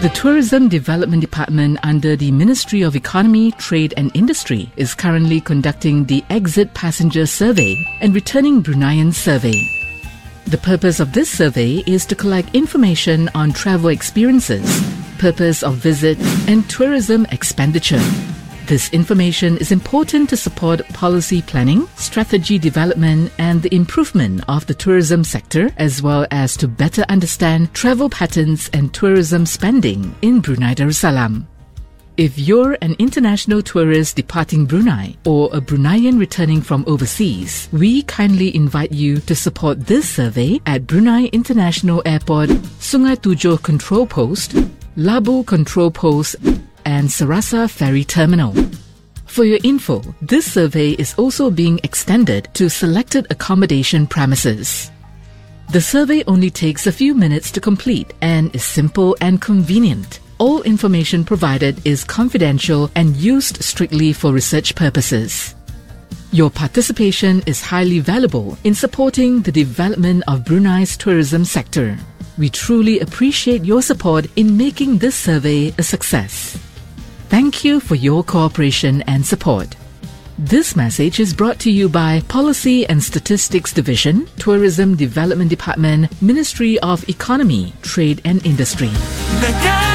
The Tourism Development Department under the Ministry of Economy, Trade and Industry is currently conducting the Exit Passenger Survey and Returning Bruneian Survey. The purpose of this survey is to collect information on travel experiences, purpose of visit and tourism expenditure. This information is important to support policy planning, strategy development and the improvement of the tourism sector, as well as to better understand travel patterns and tourism spending in Brunei Darussalam. If you're an international tourist departing Brunei or a Bruneian returning from overseas, we kindly invite you to support this survey at Brunei International Airport, Sungai Tujuh Control Post, Labu Control Post and Sarasa Ferry Terminal. For your info, this survey is also being extended to selected accommodation premises. The survey only takes a few minutes to complete and is simple and convenient. All information provided is confidential and used strictly for research purposes. Your participation is highly valuable in supporting the development of Brunei's tourism sector. We truly appreciate your support in making this survey a success. Thank you for your cooperation and support. This message is brought to you by Policy and Statistics Division, Tourism Development Department, Ministry of Economy, Trade and Industry.